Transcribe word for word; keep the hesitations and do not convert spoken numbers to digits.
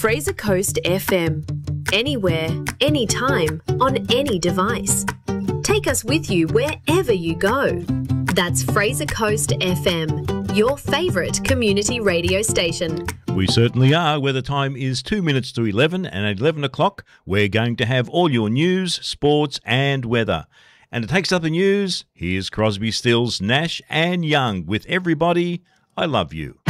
Fraser Coast F M. Anywhere, anytime, on any device. Take us with you wherever you go. That's Fraser Coast F M, your favourite community radio station. We certainly are, where the time is two minutes to eleven, and at eleven o'clock we're going to have all your news, sports and weather. And to take up the news, here's Crosby, Stills, Nash and Young with Everybody, I Love You.